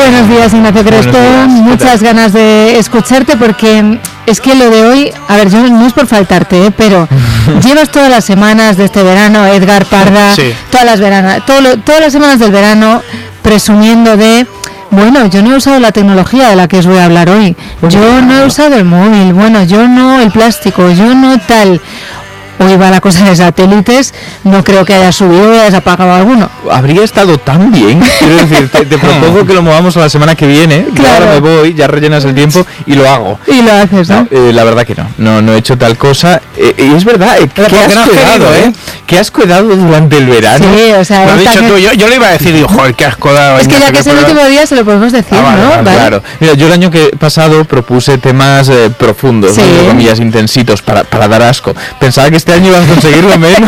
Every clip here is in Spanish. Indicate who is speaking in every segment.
Speaker 1: Buenos días, Ignacio Crespo. Muchas ganas de escucharte porque es que lo de hoy, a ver, yo no es por faltarte, pero llevas todas las semanas de este verano, Edgar Parda, sí. todas las semanas del verano presumiendo de... Bueno, yo no he usado la tecnología de la que os voy a hablar hoy. Yo no he usado el móvil, bueno, yo no el plástico, yo no tal... Hoy va la cosa de satélites, no creo que haya subido y hayas apagado alguno.
Speaker 2: Habría estado tan bien, quiero decir, te propongo que lo movamos a la semana que viene, claro. Ahora me voy, ya rellenas el tiempo y lo hago.
Speaker 1: Y lo haces, ¿no?
Speaker 2: La verdad que no he hecho tal cosa, y es verdad, ¿qué has cuidado, ¿Qué has cuidado durante el verano?
Speaker 1: Sí, o sea...
Speaker 3: Lo has dicho tú, yo le iba a decir, digo, joder, qué asco dado.
Speaker 1: Es que ya que es el último día se lo podemos decir, ¿no?
Speaker 2: Vale. Claro. Mira, yo el año que pasado propuse temas profundos,
Speaker 1: sí.
Speaker 2: ¿no? Comillas intensitos, para dar asco. Pensaba que este año ibas a conseguir lo menos.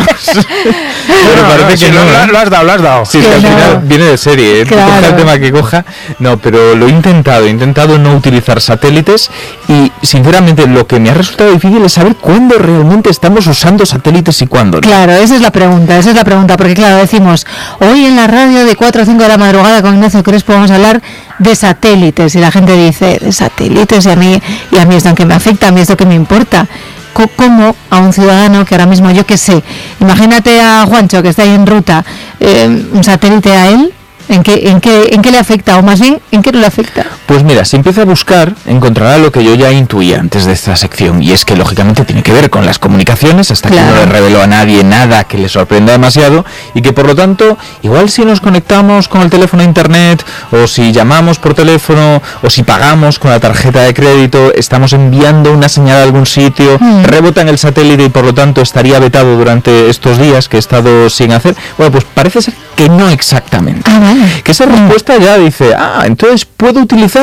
Speaker 2: Pero parece que no.
Speaker 3: Lo has dado.
Speaker 2: Sí, que al final viene de serie,
Speaker 1: claro.
Speaker 2: Coja el tema que coja. No, pero lo he intentado no utilizar satélites y sinceramente lo que me ha resultado difícil es saber cuándo realmente estamos usando satélites y cuándo no.
Speaker 1: Claro, esa es la pregunta, porque claro, decimos, hoy en la radio de 4 a 5 de la madrugada con Ignacio Crespo vamos a hablar de satélites y la gente dice, de satélites y a mí esto que me afecta, a mí esto que me importa. Como a un ciudadano que ahora mismo, yo qué sé, imagínate a Juancho que está ahí en ruta, un satélite a él, ¿en qué le afecta? O más bien, ¿en qué no le afecta?
Speaker 2: Pues mira, si empieza a buscar, encontrará lo que yo ya intuía antes de esta sección, y es que lógicamente tiene que ver con las comunicaciones, hasta claro. Que no le reveló a nadie nada que le sorprenda demasiado, y que por lo tanto, igual si nos conectamos con el teléfono a internet, o si llamamos por teléfono, o si pagamos con la tarjeta de crédito, estamos enviando una señal a algún sitio, rebota en el satélite y por lo tanto estaría vetado durante estos días que he estado sin hacer. Bueno, pues parece ser que no exactamente. Que esa respuesta ya dice, entonces ¿puedo utilizarlos?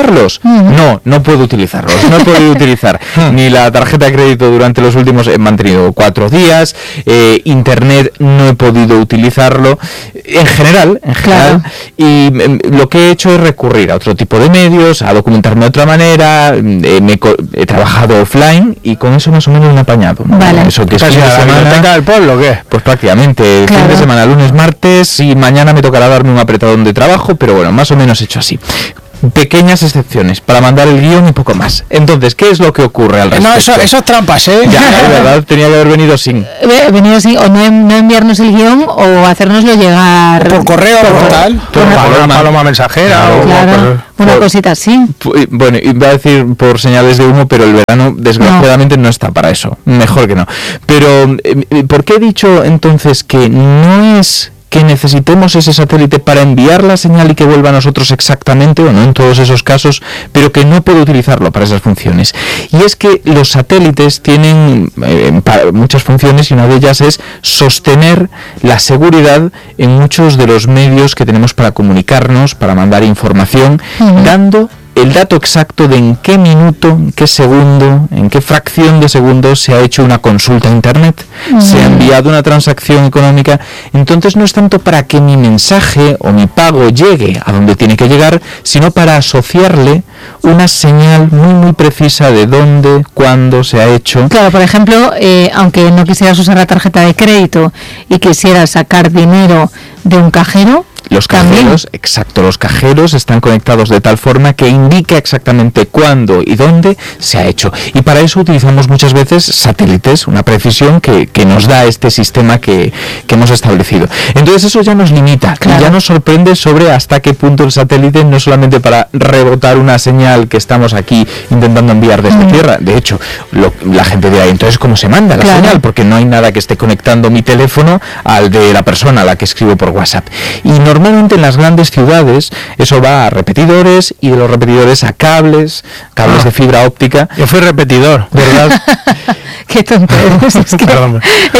Speaker 2: No puedo utilizarlos. No he podido utilizar ni la tarjeta de crédito durante los últimos, he mantenido 4 días, internet no he podido utilizarlo, en general, claro. Y lo que he hecho es recurrir a otro tipo de medios, a documentarme de otra manera, he trabajado offline y con eso más o menos me he apañado.
Speaker 1: Vale.
Speaker 2: Eso que es
Speaker 3: fin de semana. ¿La biblioteca del pueblo o qué?
Speaker 2: Pues prácticamente, claro. Fin de semana, lunes, martes, y mañana me tocará darme un apretadón de trabajo, pero bueno, más o menos hecho así. Pequeñas excepciones para mandar el guión y poco más. Entonces, ¿qué es lo que ocurre al respecto?
Speaker 3: No, eso es trampas, ¿eh?
Speaker 2: Ya, es verdad, tenía que haber venido sin.
Speaker 1: O no enviarnos el guión o hacérnoslo llegar...
Speaker 3: Por correo o tal. Paloma mensajera
Speaker 1: claro. Una cosita así.
Speaker 2: Bueno, iba a decir por señales de humo, pero el verano desgraciadamente no está para eso. Mejor que no. Pero, ¿por qué he dicho entonces que no es que necesitemos ese satélite para enviar la señal y que vuelva a nosotros exactamente, o no en todos esos casos, pero que no puedo utilizarlo para esas funciones? Y es que los satélites tienen muchas funciones y una de ellas es sostener la seguridad en muchos de los medios que tenemos para comunicarnos, para mandar información, dando el dato exacto de en qué minuto, en qué segundo, en qué fracción de segundo se ha hecho una consulta a internet, se ha enviado una transacción económica. Entonces no es tanto para que mi mensaje o mi pago llegue a donde tiene que llegar, sino para asociarle una señal muy precisa de dónde, cuándo se ha hecho.
Speaker 1: Claro, por ejemplo, aunque no quisieras usar la tarjeta de crédito y quisieras sacar dinero de un cajero,
Speaker 2: los cajeros, exacto, los cajeros están conectados de tal forma que indica exactamente cuándo y dónde se ha hecho. Y para eso utilizamos muchas veces satélites, una precisión que nos da este sistema que hemos establecido. Entonces eso ya nos limita, claro. Ya nos sorprende sobre hasta qué punto el satélite, no solamente para rebotar una señal que estamos aquí intentando enviar desde tierra, de hecho, la gente dirá, entonces ¿cómo se manda la señal? Porque no hay nada que esté conectando mi teléfono al de la persona a la que escribo por WhatsApp. Y normalmente en las grandes ciudades eso va a repetidores y de los repetidores a cables de fibra óptica.
Speaker 3: Yo fui repetidor,
Speaker 2: ¿verdad?
Speaker 1: Qué tonto eres, es que
Speaker 3: Perdón.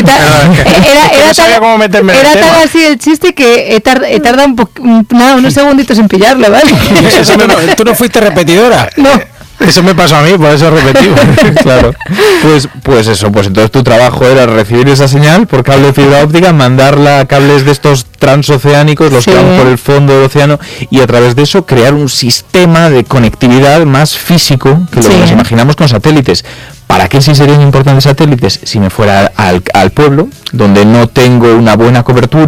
Speaker 1: Era tan así el chiste que he tardado unos segunditos en pillarlo, ¿vale?
Speaker 3: ¿Tú no fuiste repetidora?
Speaker 1: No.
Speaker 3: Eso me pasó a mí, por eso repetí.
Speaker 2: Claro. Pues entonces tu trabajo era recibir esa señal por cable de fibra óptica, mandarla a cables de estos transoceánicos, los que van por el fondo del océano, y a través de eso crear un sistema de conectividad más físico que lo que nos imaginamos con satélites. ¿Para qué sí serían importantes satélites? Si me fuera al pueblo, donde no tengo una buena cobertura,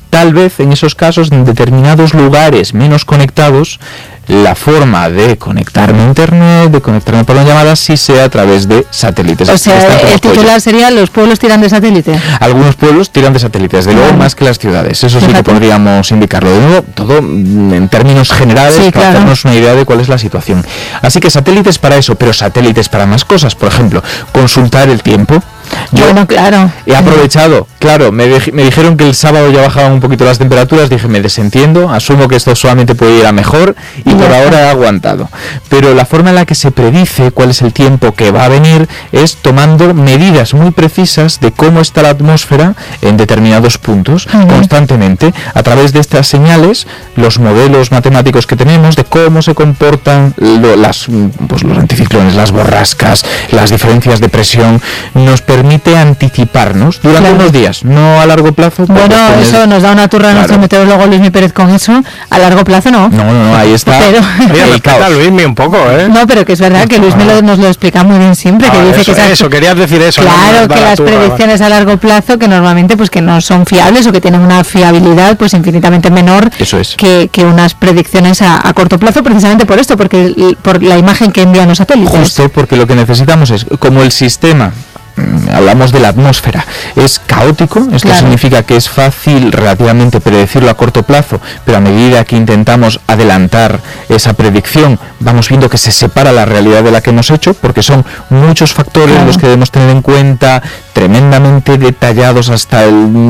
Speaker 2: tal vez en esos casos, en determinados lugares menos conectados, la forma de conectarme a internet, de conectarme por una llamada, sí sea a través de satélites.
Speaker 1: O sea, el titular sería: ¿los pueblos tiran de satélite?
Speaker 2: Algunos pueblos tiran de satélites, de luego más que las ciudades. Eso sí que podríamos indicarlo. De nuevo, todo en términos generales, para hacernos una idea de cuál es la situación. Así que satélites para eso, pero satélites para más cosas. Por ejemplo, consultar el tiempo. Yo he aprovechado, me dijeron que el sábado ya bajaban un poquito las temperaturas, dije, me desentiendo, asumo que esto solamente puede ir a mejor y por ahora he aguantado. Pero la forma en la que se predice cuál es el tiempo que va a venir es tomando medidas muy precisas de cómo está la atmósfera en determinados puntos, constantemente, a través de estas señales, los modelos matemáticos que tenemos de cómo se comportan los anticiclones, las borrascas, las diferencias de presión, nos permite anticiparnos durante unos días, no a largo plazo.
Speaker 1: Bueno, eso nos da una turra a nuestro meteorólogo Luismi Pérez con eso. A largo plazo no.
Speaker 2: No, ahí está.
Speaker 3: Pero el caos. Luismi un poco, ¿eh?
Speaker 1: No, pero que es verdad que Luismi nos lo explica muy bien siempre, que dice
Speaker 3: eso, querías decir eso.
Speaker 1: Claro, que las predicciones a largo plazo, que normalmente pues que no son fiables o que tienen una fiabilidad pues infinitamente menor que unas predicciones a corto plazo, precisamente por esto, porque por la imagen que envían los satélites.
Speaker 2: Justo, porque lo que necesitamos es, como el sistema, hablamos de la atmósfera, es caótico, esto significa que es fácil relativamente predecirlo a corto plazo, pero a medida que intentamos adelantar esa predicción, vamos viendo que se separa la realidad de la que hemos hecho, porque son muchos factores los que debemos tener en cuenta, tremendamente detallados hasta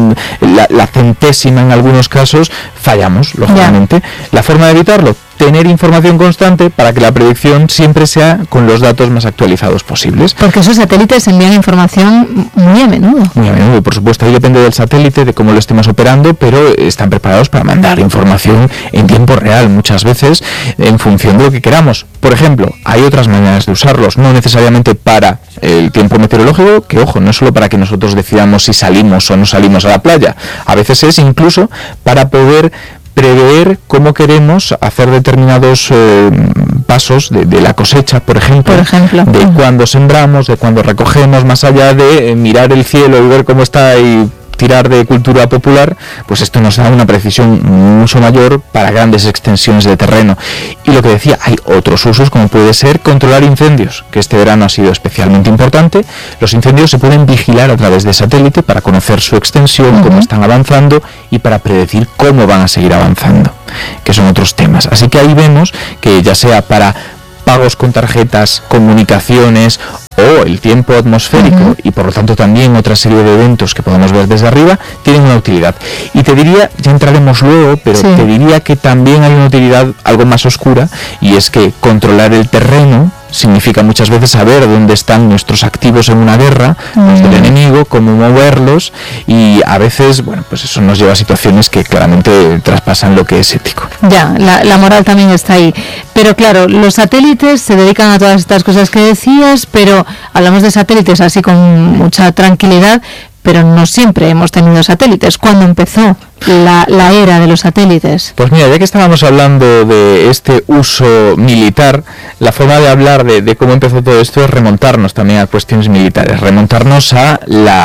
Speaker 2: la centésima en algunos casos, fallamos, lógicamente. La forma de evitarlo: tener información constante para que la predicción siempre sea con los datos más actualizados posibles.
Speaker 1: Porque esos satélites envían información muy a menudo.
Speaker 2: Muy a menudo, y por supuesto ahí depende del satélite, de cómo lo estemos operando, pero están preparados para mandar información en tiempo real, muchas veces en función de lo que queramos. Por ejemplo, hay otras maneras de usarlos, no necesariamente para el tiempo meteorológico, que ojo, no es solo para que nosotros decidamos si salimos o no salimos a la playa, a veces es incluso para poder prever cómo queremos hacer determinados pasos de la cosecha, por ejemplo, de cuándo sembramos, de cuándo recogemos, más allá de mirar el cielo y ver cómo está y tirar de cultura popular, pues esto nos da una precisión mucho mayor para grandes extensiones de terreno. Y lo que decía, hay otros usos, como puede ser controlar incendios, que este verano ha sido especialmente importante. Los incendios se pueden vigilar a través de satélite para conocer su extensión, cómo están avanzando y para predecir cómo van a seguir avanzando, que son otros temas. Así que ahí vemos que ya sea para pagos con tarjetas, comunicaciones o el tiempo atmosférico y por lo tanto también otra serie de eventos que podemos ver desde arriba, tienen una utilidad. Y te diría, ya entraremos luego, pero te diría que también hay una utilidad algo más oscura, y es que controlar el terreno significa muchas veces saber dónde están nuestros activos en una guerra, los del enemigo, cómo moverlos, y a veces, bueno, pues eso nos lleva a situaciones que claramente traspasan lo que es ético.
Speaker 1: Ya, la moral también está ahí. Pero claro, los satélites se dedican a todas estas cosas que decías, pero hablamos de satélites así con mucha tranquilidad, pero no siempre hemos tenido satélites. ¿Cuándo empezó la era de los satélites?
Speaker 2: Pues mira, ya que estábamos hablando de este uso militar, la forma de hablar de cómo empezó todo esto es remontarnos también a cuestiones militares, remontarnos a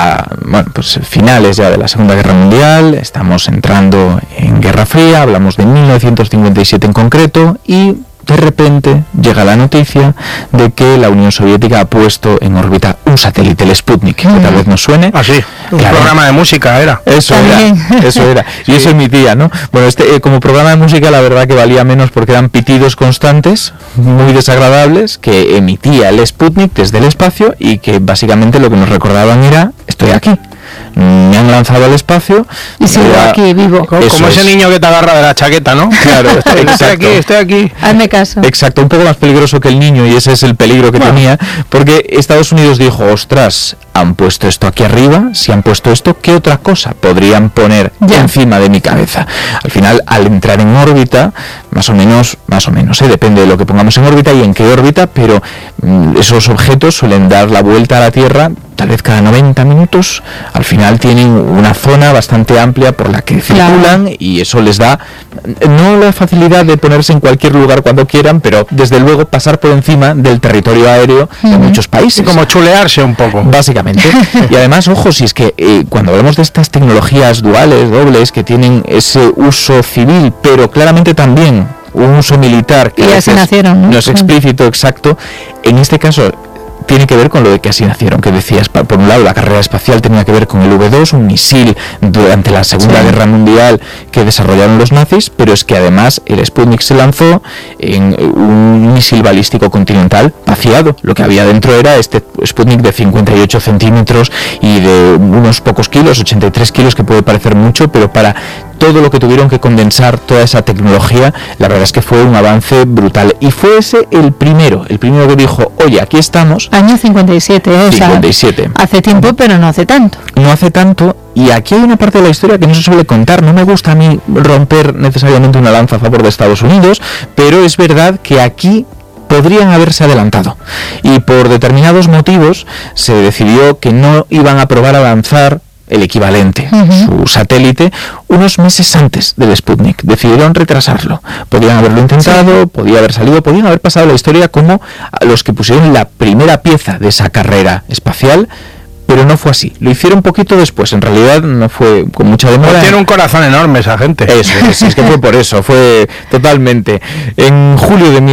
Speaker 2: finales ya de la Segunda Guerra Mundial. Estamos entrando en Guerra Fría, hablamos de 1957 en concreto, y de repente llega la noticia de que la Unión Soviética ha puesto en órbita un satélite, el Sputnik, que tal vez nos suene.
Speaker 3: Ah, sí, un programa de música era.
Speaker 2: Eso era. Y eso emitía, ¿no? Bueno, como programa de música la verdad que valía menos, porque eran pitidos constantes, muy desagradables, que emitía el Sputnik desde el espacio, y que básicamente lo que nos recordaban era: estoy aquí. Me han lanzado al espacio
Speaker 1: y sigo aquí vivo.
Speaker 3: Como ese niño que te agarra de la chaqueta, ¿no?
Speaker 2: Claro,
Speaker 3: estoy aquí.
Speaker 1: Hazme caso.
Speaker 2: Exacto, un poco más peligroso que el niño, y ese es el peligro que tenía, porque Estados Unidos dijo: ostras, han puesto esto aquí arriba, si han puesto esto, ¿qué otra cosa podrían poner encima de mi cabeza? Al final, al entrar en órbita, más o menos, depende de lo que pongamos en órbita y en qué órbita, pero esos objetos suelen dar la vuelta a la Tierra tal vez cada 90 minutos, al final tienen una zona bastante amplia por la que circulan, y eso les da no la facilidad de ponerse en cualquier lugar cuando quieran, pero desde luego pasar por encima del territorio aéreo de muchos países.
Speaker 3: Y como chulearse un poco.
Speaker 2: Básicamente. Y además, ojo, si es que cuando hablamos de estas tecnologías duales, dobles, que tienen ese uso civil, pero claramente también un uso militar, que
Speaker 1: y así nacieron,
Speaker 2: no es explícito, exacto, en este caso tiene que ver con lo de que así nacieron, que decías. Por un lado, la carrera espacial tenía que ver con el V2, un misil durante la Segunda Guerra Mundial que desarrollaron los nazis, pero es que además el Sputnik se lanzó en un misil balístico continental vaciado. Lo que había dentro era este Sputnik de 58 centímetros y de unos pocos kilos, 83 kilos, que puede parecer mucho, pero para todo lo que tuvieron que condensar, toda esa tecnología, la verdad es que fue un avance brutal. Y fue ese el primero que dijo, oye, aquí estamos.
Speaker 1: Año 57, 57. Sea, hace tiempo, pero no hace tanto.
Speaker 2: No hace tanto, y aquí hay una parte de la historia que no se suele contar. No me gusta a mí romper necesariamente una lanza a favor de Estados Unidos, pero es verdad que aquí podrían haberse adelantado. Y por determinados motivos se decidió que no iban a probar a lanzar el equivalente, su satélite, unos meses antes del Sputnik. Decidieron retrasarlo. Podían haberlo intentado, podía haber salido, podían haber pasado la historia como los que pusieron la primera pieza de esa carrera espacial, pero no fue así. Lo hicieron un poquito después. En realidad no fue con mucha demora.
Speaker 3: Pues tiene un corazón enorme esa gente.
Speaker 2: Eso es que fue por eso, fue totalmente. En julio de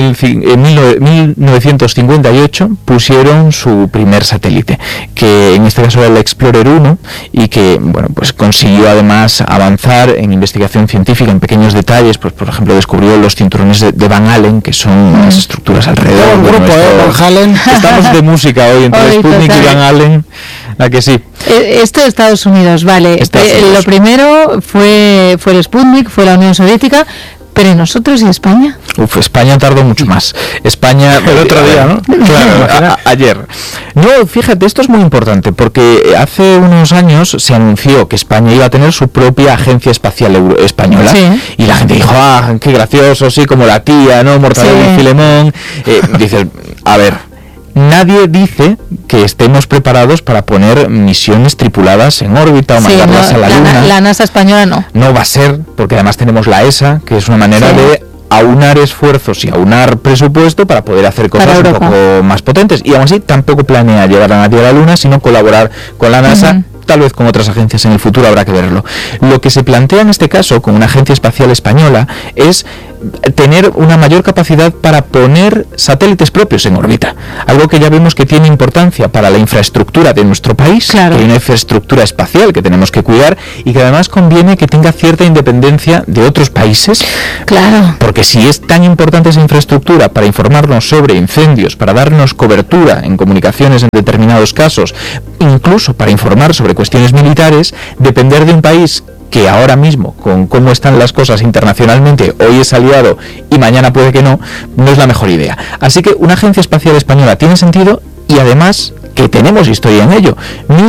Speaker 2: 1958 pusieron su primer satélite, que en este caso era el Explorer 1, y que, bueno, pues consiguió además avanzar en investigación científica en pequeños detalles. Pues, por ejemplo, descubrió los cinturones de Van Allen, que son unas estructuras alrededor
Speaker 3: del grupo, Van Allen.
Speaker 2: Estamos de música hoy entre Sputnik y Van Allen. ¿A que sí?
Speaker 1: Esto de Estados Unidos, vale. Lo primero fue el Sputnik, fue la Unión Soviética, pero ¿y nosotros y España?
Speaker 2: España tardó mucho más. España
Speaker 3: el otro día, ¿no?
Speaker 2: Claro, ayer. No, fíjate, esto es muy importante, porque hace unos años se anunció que España iba a tener su propia agencia espacial española, y la gente dijo, qué gracioso, sí, como la tía, ¿no? Mortadelo y Filemón. Dices, a ver, nadie dice que estemos preparados para poner misiones tripuladas en órbita o mandarlas a la Luna.
Speaker 1: La NASA española no.
Speaker 2: No va a ser, porque además tenemos la ESA, que es una manera de aunar esfuerzos y aunar presupuesto para poder hacer cosas un poco más potentes. Y aún así tampoco planea llevar a nadie a la Luna, sino colaborar con la NASA. Tal vez con otras agencias en el futuro, habrá que verlo. Lo que se plantea en este caso con una agencia espacial española es tener una mayor capacidad para poner satélites propios en órbita, algo que ya vemos que tiene importancia para la infraestructura de nuestro país, que hay una infraestructura espacial que tenemos que cuidar, y que además conviene que tenga cierta independencia de otros países, porque si es tan importante esa infraestructura para informarnos sobre incendios, para darnos cobertura en comunicaciones en determinados casos, incluso para informar sobre cuestiones militares, depender de un país que ahora mismo, con cómo están las cosas internacionalmente, hoy es aliado y mañana puede que no, no es la mejor idea. Así que una agencia espacial española tiene sentido, y además que tenemos historia en ello.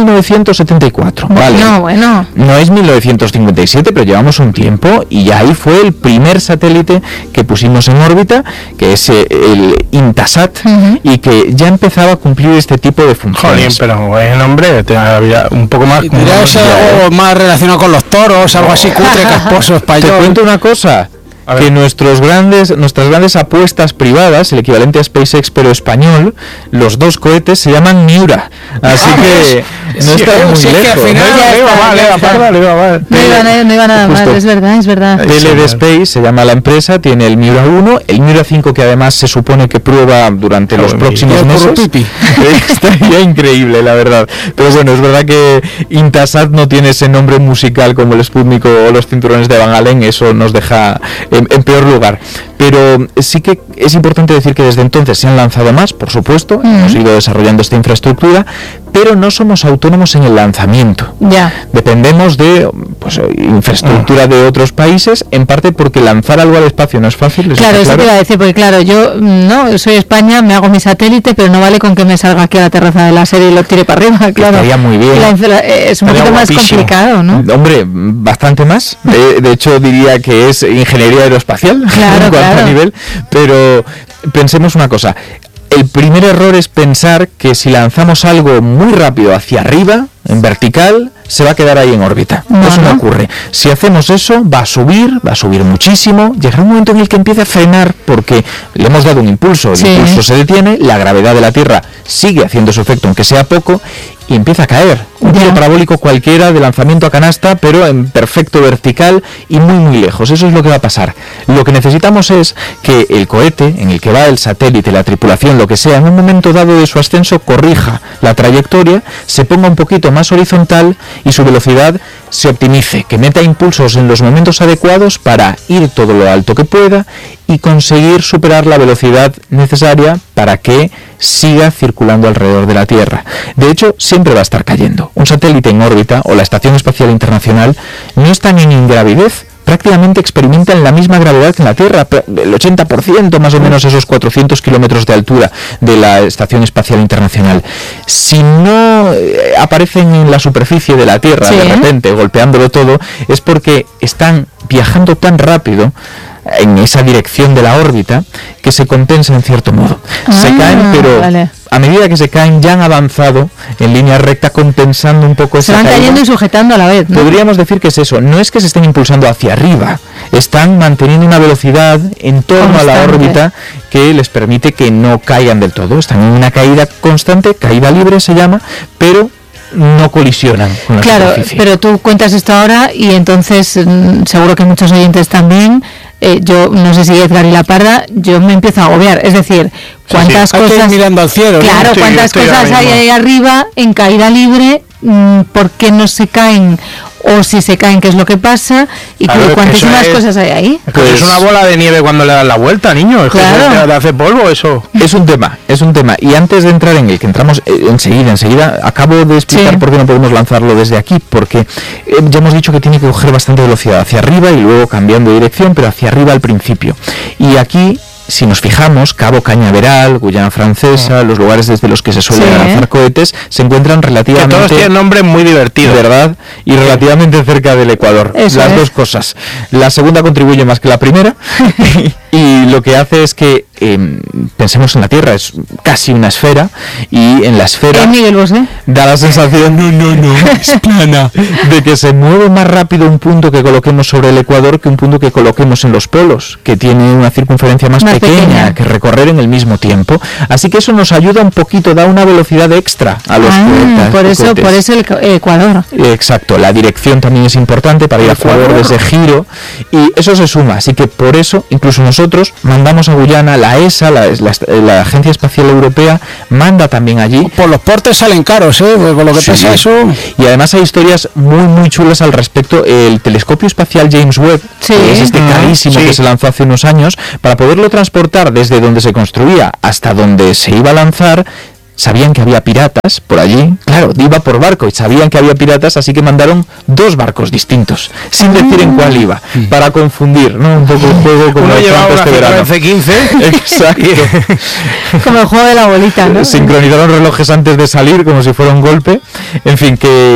Speaker 2: 1974, ¿vale? No es 1957, pero llevamos un tiempo, y ya ahí fue el primer satélite que pusimos en órbita, que es el Intasat, y que ya empezaba a cumplir este tipo de funciones.
Speaker 3: Jolín, pero hombre, había un poco más...
Speaker 4: algo más relacionado con los toros, algo así cutre, casposo, español.
Speaker 2: Te cuento una cosa, que nuestras grandes apuestas privadas, el equivalente a SpaceX pero español, los dos cohetes se llaman Miura, así que no está muy lejos.
Speaker 1: No iba nada mal, es verdad.
Speaker 2: TLD Space se llama la empresa, tiene el Miura 1, el Miura 5, que además se supone que prueba durante los próximos meses. Estaría increíble, la verdad. Pero bueno, es verdad que Intasat no tiene ese nombre musical como el Sputnik o los cinturones de Van Allen, eso nos deja en peor lugar. Pero sí que es importante decir que desde entonces se han lanzado más, por supuesto, hemos ido desarrollando esta infraestructura, pero no somos autónomos en el lanzamiento. Dependemos de infraestructura de otros países, en parte porque lanzar algo al espacio no es fácil.
Speaker 1: Claro, eso te iba a decir, porque claro, yo soy España, me hago mi satélite, pero no vale con que me salga aquí a la terraza de la serie y lo tire para arriba, claro.
Speaker 2: Estaría muy bien.
Speaker 1: Es un poquito más complicado, ¿no?
Speaker 2: Hombre, bastante más. De hecho, diría que es ingeniería aeroespacial, a nivel, pero pensemos una cosa. el primer error es pensar que si lanzamos algo muy rápido hacia arriba, en vertical, se va a quedar ahí en órbita. Eso no ocurre. Si hacemos eso, va a subir muchísimo, llegará un momento en el que empiece a frenar porque le hemos dado un impulso, el impulso se detiene, la gravedad de la Tierra sigue haciendo su efecto, aunque sea poco, y empieza a caer. Un tiro parabólico cualquiera de lanzamiento a canasta, pero en perfecto vertical y muy lejos. Eso es lo que va a pasar. Lo que necesitamos es que el cohete, en el que va el satélite, la tripulación, lo que sea, en un momento dado de su ascenso, corrija la trayectoria, se ponga un poquito más horizontal y su velocidad se optimice, que meta impulsos en los momentos adecuados para ir todo lo alto que pueda y conseguir superar la velocidad necesaria para que siga circulando alrededor de la Tierra. De hecho, siempre va a estar cayendo. Un satélite en órbita o la Estación Espacial Internacional no están en ingravidez, prácticamente experimentan la misma gravedad que en la Tierra, el 80% más o menos, esos 400 kilómetros de altura de la Estación Espacial Internacional. Si no aparecen en la superficie de la Tierra de repente, golpeándolo todo, es porque están viajando tan rápido en esa dirección de la órbita que se compensa en cierto modo. Se caen, pero a medida que se caen ya han avanzado en línea recta, compensando un poco esa caída.
Speaker 1: Se van cayendo y sujetando a la vez, ¿no?
Speaker 2: Podríamos decir que es eso. No es que se estén impulsando hacia arriba, están manteniendo una velocidad en torno a la órbita que les permite que no caigan del todo. Están en una caída constante, caída libre se llama, pero no colisionan con la superficie.
Speaker 1: Pero tú cuentas esto ahora y entonces seguro que muchos oyentes también. Yo no sé si Edgar y la Parda, yo me empiezo a agobiar. Es decir, cuántas cosas.
Speaker 4: Hay que ir mirando al cielo.
Speaker 1: Claro, cuántas cosas hay ahí arriba en caída libre, ¿por qué no se caen? O si se caen, ¿qué es lo que pasa? Y cuántísimas cosas hay ahí.
Speaker 3: Pues es una bola de nieve cuando le das la vuelta, niño. Es que le hace polvo eso.
Speaker 2: Es un tema. Y antes de entrar en el que entramos enseguida, acabo de explicar por qué no podemos lanzarlo desde aquí, porque ya hemos dicho que tiene que coger bastante velocidad hacia arriba y luego cambiando de dirección, pero hacia arriba al principio. Y aquí, si nos fijamos, Cabo Cañaveral, Guyana Francesa, los lugares desde los que se suelen lanzar cohetes, se encuentran relativamente...
Speaker 3: Que todos tienen nombres muy divertidos.
Speaker 2: ¿Verdad? Y relativamente cerca del Ecuador. Las dos cosas. La segunda contribuye más que la primera y lo que hace es que pensemos en la Tierra, es casi una esfera y en la esfera da la sensación es plana, de que se mueve más rápido un punto que coloquemos sobre el Ecuador que un punto que coloquemos en los polos, que tiene una circunferencia más pequeña que recorrer en el mismo tiempo. Así que eso nos ayuda un poquito, da una velocidad extra a los cohetes.
Speaker 1: Por eso el Ecuador.
Speaker 2: Exacto, la dirección también es importante para ir a Ecuador desde giro y eso se suma. Así que por eso, incluso nosotros mandamos a Guyana, la ESA, la Agencia Espacial Europea, manda también allí.
Speaker 4: Por los portes salen caros, con lo que pesa eso.
Speaker 2: Y además hay historias muy chulas al respecto. El telescopio espacial James Webb, que es carísimo que se lanzó hace unos años, para poderlo transportar desde donde se construía hasta donde se iba a lanzar, sabían que había piratas por allí, claro, iba por barco y sabían que había piratas, así que mandaron 2 barcos distintos, sin decir en cuál iba, para confundir, ¿no? Un poco el juego como el
Speaker 3: llevaba
Speaker 2: este verano.
Speaker 3: F-15.
Speaker 2: Exacto.
Speaker 1: Como el juego de la bolita, ¿no?
Speaker 2: Sincronizaron relojes antes de salir, como si fuera un golpe. En fin,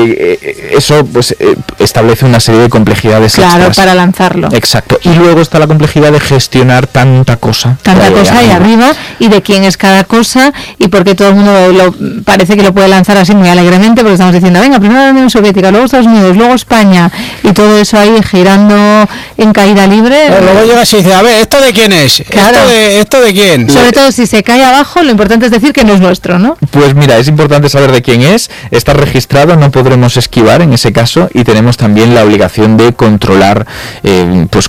Speaker 2: que eso pues establece una serie de complejidades extras.
Speaker 1: Para lanzarlo.
Speaker 2: Exacto. Y luego está la complejidad de gestionar tanta cosa
Speaker 1: ahí arriba, y de quién es cada cosa, y porque todo el mundo parece que lo puede lanzar así muy alegremente, porque estamos diciendo, venga, primero la Unión Soviética, luego Estados Unidos, luego España, y todo eso ahí girando en caída libre.
Speaker 4: Pero luego llega y dice, a ver, ¿esto de quién es?
Speaker 1: Claro.
Speaker 4: ¿Esto de quién?
Speaker 1: Sobre todo si se cae abajo, lo importante es decir que no es nuestro, ¿no?
Speaker 2: Pues mira, es importante saber de quién es, está registrado, no podremos esquivar en ese caso, y tenemos también la obligación de controlar pues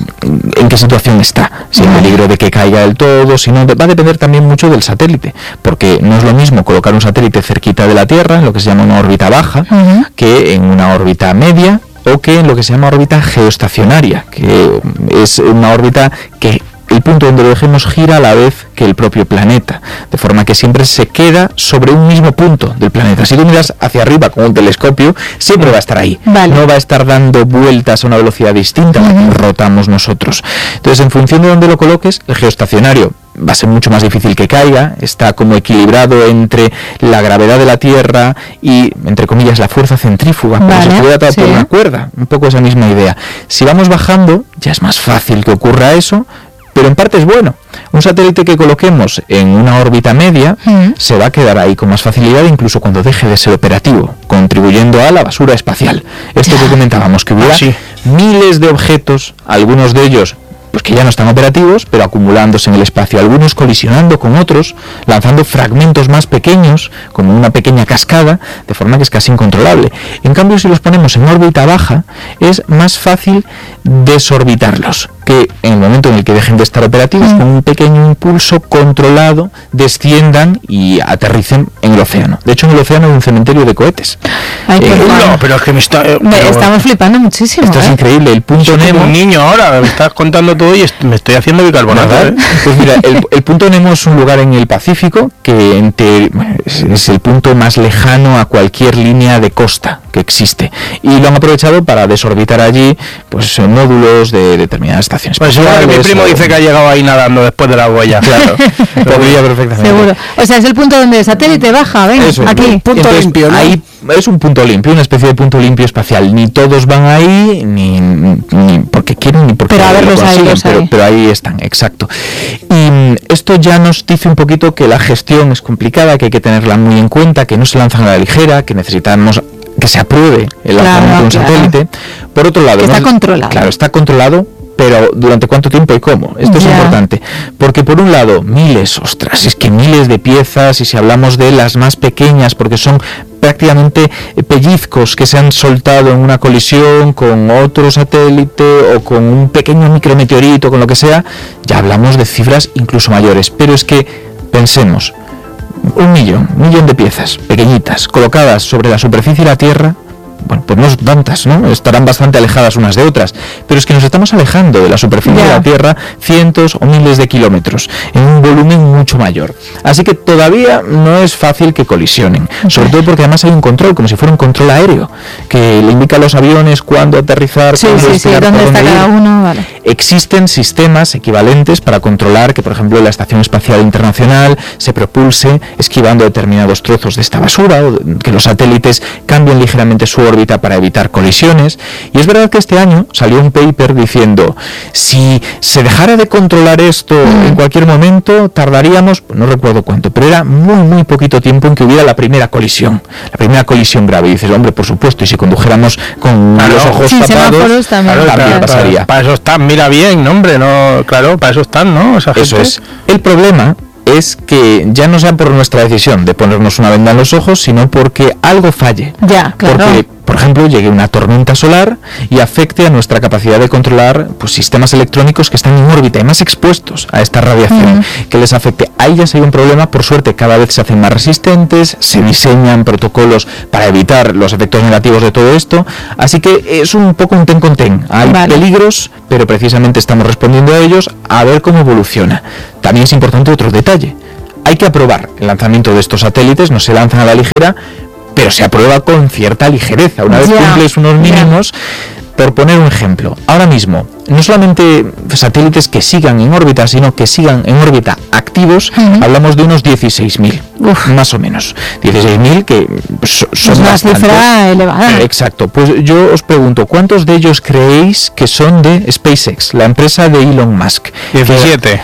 Speaker 2: en qué situación está, si hay peligro de que caiga del todo, si no, va a depender también mucho del satélite, porque no es lo mismo colocar un satélite cerquita de la Tierra, en lo que se llama una órbita baja, que en una órbita media, o que en lo que se llama órbita geoestacionaria, que es una órbita que el punto donde lo dejemos gira a la vez que el propio planeta, de forma que siempre se queda sobre un mismo punto del planeta. Si tú miras hacia arriba con un telescopio, siempre va a estar ahí, no va a estar dando vueltas a una velocidad distinta a la que rotamos nosotros. Entonces, en función de donde lo coloques, el geoestacionario va a ser mucho más difícil que caiga, está como equilibrado entre la gravedad de la Tierra y, entre comillas, la fuerza centrífuga, como se puede atar por una cuerda, un poco esa misma idea. Si vamos bajando, ya es más fácil que ocurra eso, pero en parte es bueno. Un satélite que coloquemos en una órbita media se va a quedar ahí con más facilidad, incluso cuando deje de ser operativo, contribuyendo a la basura espacial. Esto que comentábamos, que hubiera miles de objetos, algunos de ellos pues que ya no están operativos, pero acumulándose en el espacio, algunos colisionando con otros, lanzando fragmentos más pequeños, como una pequeña cascada, de forma que es casi incontrolable. En cambio, si los ponemos en órbita baja, es más fácil desorbitarlos, que en el momento en el que dejen de estar operativos, con un pequeño impulso controlado, desciendan y aterricen en el océano. De hecho, en el océano hay un cementerio de cohetes.
Speaker 1: Ay,
Speaker 3: no, pero es que
Speaker 1: estamos flipando muchísimo.
Speaker 2: Esto es increíble. El punto Nemo...
Speaker 3: un niño ahora, me estás contando todo y me estoy haciendo bicarbonato.
Speaker 2: Pues mira, el punto Nemo es un lugar en el Pacífico que es el punto más lejano a cualquier línea de costa que existe, y lo han aprovechado para desorbitar allí pues módulos de determinadas estaciones.
Speaker 3: Pues mi primo dice que ha llegado ahí nadando después de la huella. Claro,
Speaker 2: podría perfectamente.
Speaker 1: Seguro. O sea, es el punto donde el satélite baja, ven,
Speaker 2: eso,
Speaker 1: aquí.
Speaker 2: Punto limpio, ¿no? Ahí es un punto limpio, una especie de punto limpio espacial. Ni todos van ahí, ni porque quieren, ni porque lo consiguen, pero ahí están, exacto. Y esto ya nos dice un poquito que la gestión es complicada, que hay que tenerla muy en cuenta, que no se lanzan a la ligera, que necesitamos que se apruebe el lanzamiento de un satélite. Por otro lado,
Speaker 1: está controlado.
Speaker 2: Claro, está controlado, pero ¿durante cuánto tiempo y cómo? Esto es importante, porque por un lado, miles de piezas, y si hablamos de las más pequeñas, porque son prácticamente pellizcos que se han soltado en una colisión con otro satélite o con un pequeño micrometeorito, con lo que sea, ya hablamos de cifras incluso mayores. Pero es que pensemos, un millón de piezas pequeñitas colocadas sobre la superficie de la Tierra, bueno, pues no son tantas, ¿no? Estarán bastante alejadas unas de otras, pero es que nos estamos alejando de la superficie de la Tierra cientos o miles de kilómetros, en un volumen mucho mayor. Así que todavía no es fácil que colisionen, sobre todo porque además hay un control, como si fuera un control aéreo, que le indica a los aviones cuándo aterrizar, cuándo despegar,
Speaker 1: dónde está cada uno. Vale.
Speaker 2: Existen sistemas equivalentes para controlar que, por ejemplo, la Estación Espacial Internacional se propulse esquivando determinados trozos de esta basura, o que los satélites cambien ligeramente su órbita para evitar colisiones. Y es verdad que este año salió un paper diciendo, si se dejara de controlar esto en cualquier momento, tardaríamos, no recuerdo cuánto, pero era muy poquito tiempo en que hubiera la primera colisión grave. Y dices, hombre, por supuesto, y si condujéramos con los ojos tapados, también pasaría.
Speaker 3: Para eso están, mira bien, hombre, no, claro, para eso están, ¿no? Esa gente.
Speaker 2: Eso es. El problema es que ya no sea por nuestra decisión de ponernos una venda en los ojos, sino porque algo falle.
Speaker 1: Ya, claro.
Speaker 2: Porque, por ejemplo, llegue una tormenta solar y afecte a nuestra capacidad de controlar pues sistemas electrónicos que están en órbita y más expuestos a esta radiación, que les afecte. Ahí ya se hay un problema. Por suerte, cada vez se hacen más resistentes, se diseñan protocolos para evitar los efectos negativos de todo esto. Así que es un poco un ten con ten. Hay peligros, pero precisamente estamos respondiendo a ellos, a ver cómo evoluciona. También es importante otro detalle. Hay que aprobar el lanzamiento de estos satélites, no se lanzan a la ligera, pero se aprueba con cierta ligereza. Una vez cumples unos mínimos, por poner un ejemplo, ahora mismo, no solamente satélites que sigan en órbita, sino que sigan en órbita activos, hablamos de unos 16.000, más o menos. 16.000 que son
Speaker 1: una cifra elevada.
Speaker 2: Exacto. Pues yo os pregunto, ¿cuántos de ellos creéis que son de SpaceX, la empresa de Elon Musk?
Speaker 3: 17.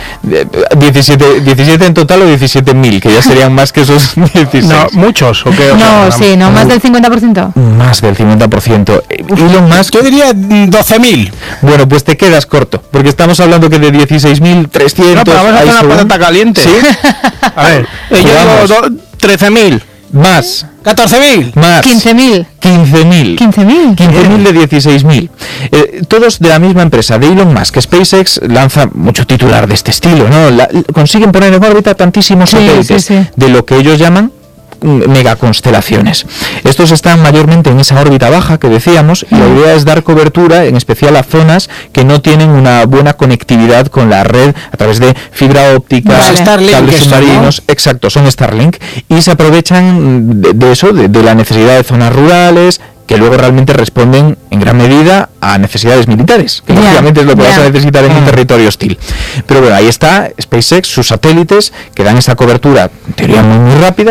Speaker 2: 17 en total, o 17.000, que ya serían más que esos 16.
Speaker 3: No, muchos, ¿o qué?
Speaker 1: Más del 50%.
Speaker 2: Más del 50%. Elon Musk,
Speaker 4: yo diría 12.000.
Speaker 2: Bueno, pues te quedas corto, porque estamos hablando que de 16.300...
Speaker 3: No, pero vamos a hacer una patata caliente. ¿Sí? A ver, yo digo 13.000.
Speaker 2: Más.
Speaker 4: 14.000.
Speaker 2: Más.
Speaker 1: 15.000.
Speaker 2: 15.000.
Speaker 1: 15.000.
Speaker 2: 15.000 de 16.000. Todos de la misma empresa, de Elon Musk. SpaceX lanza mucho titular de este estilo, ¿no? Consiguen poner en órbita tantísimos satélites de lo que ellos llaman megaconstelaciones. Estos están mayormente en esa órbita baja que decíamos, y la idea es dar cobertura en especial a zonas que no tienen una buena conectividad con la red a través de fibra óptica, cables submarinos. Exacto, son Starlink, y se aprovechan de eso, de la necesidad de zonas rurales, que luego realmente responden en gran medida a necesidades militares, que lógicamente es lo que vas a necesitar en un territorio hostil. Pero bueno, ahí está SpaceX, sus satélites, que dan esa cobertura en teoría muy rápida,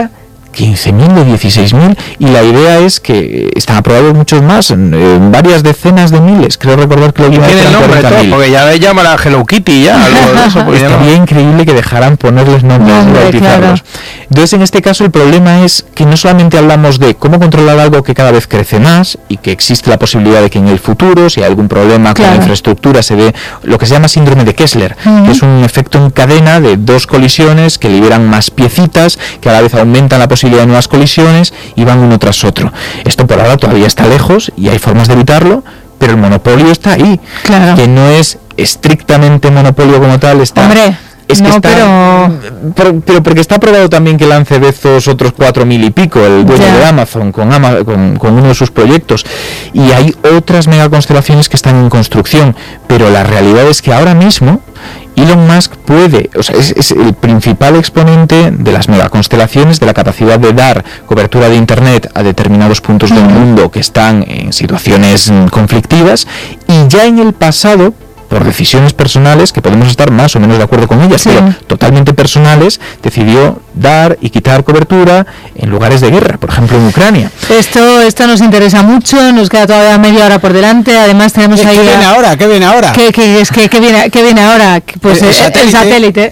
Speaker 2: 15.000 o 16.000, y la idea es que están aprobados muchos más, varias decenas de miles. Creo recordar que lo
Speaker 3: tiene el nombre todo, porque ya le llaman a Hello Kitty ya, algo de eso.
Speaker 2: Estaría increíble que dejaran ponerles nombres y bautizarlos. Claro. Entonces, en este caso, el problema es que no solamente hablamos de cómo controlar algo que cada vez crece más y que existe la posibilidad de que en el futuro, si hay algún problema con la infraestructura, se dé lo que se llama síndrome de Kessler, que es un efecto en cadena de dos colisiones que liberan más piecitas, que a la vez aumentan la posibilidad de nuevas colisiones y van uno tras otro. Esto por ahora todavía está lejos y hay formas de evitarlo, pero el monopolio está ahí, que no es estrictamente monopolio como tal, está...
Speaker 1: Hombre.
Speaker 2: Es que
Speaker 1: no,
Speaker 2: pero porque está aprobado también que lance Bezos otros 4.000 y pico, el dueño de Amazon, con uno de sus proyectos, y hay otras megaconstelaciones que están en construcción, pero la realidad es que ahora mismo Elon Musk puede, o sea, es el principal exponente de las megaconstelaciones, de la capacidad de dar cobertura de Internet a determinados puntos del mundo que están en situaciones conflictivas, y ya en el pasado, por decisiones personales, que podemos estar más o menos de acuerdo con ellas, pero totalmente personales, decidió dar y quitar cobertura en lugares de guerra, por ejemplo en Ucrania.
Speaker 1: Esto nos interesa mucho, nos queda todavía media hora por delante, además tenemos ahí...
Speaker 4: ¿Qué viene ahora? ¿Qué viene ahora?
Speaker 1: ¿Qué viene ahora? Pues el satélite.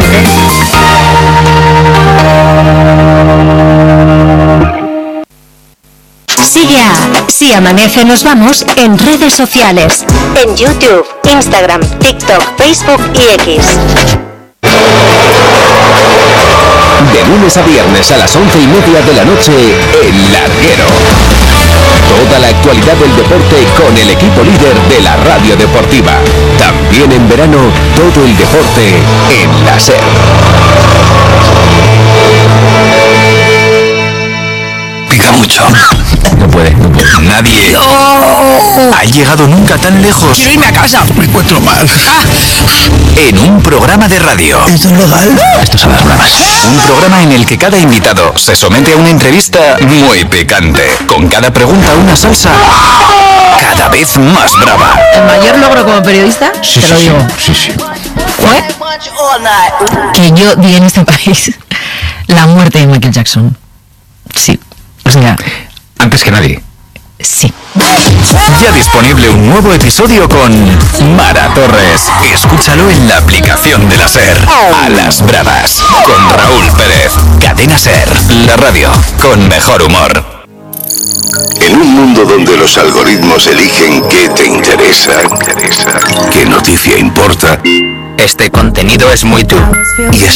Speaker 5: Sigue a Si Amanece Nos Vamos en redes sociales, en YouTube, Instagram, TikTok, Facebook y X.
Speaker 6: De lunes a viernes a las 11:30 de la noche, El Larguero. Toda la actualidad del deporte con el equipo líder de la radio deportiva. También en verano, todo el deporte en la SER.
Speaker 7: Pica mucho.
Speaker 6: No puede.
Speaker 7: Nadie ha llegado nunca tan lejos.
Speaker 4: Quiero irme a casa.
Speaker 7: Me encuentro mal. En un programa de radio.
Speaker 4: ¿Esto es legal?
Speaker 7: Estos son las bravas. Un programa en el que cada invitado se somete a una entrevista muy picante. Con cada pregunta una salsa cada vez más brava.
Speaker 8: ¿El mayor logro como periodista?
Speaker 7: Sí,
Speaker 8: te lo digo.
Speaker 7: Sí.
Speaker 8: Fue que yo vi en este país la muerte de Michael Jackson. Sí. O sea...
Speaker 7: Antes que nadie.
Speaker 8: Sí.
Speaker 7: Ya disponible un nuevo episodio con Mara Torres. Escúchalo en la aplicación de la SER. A las bravas. Con Raúl Pérez. Cadena SER. La radio con mejor humor.
Speaker 9: En un mundo donde los algoritmos eligen qué te interesa, qué noticia importa,
Speaker 7: Este contenido es muy tú.
Speaker 9: y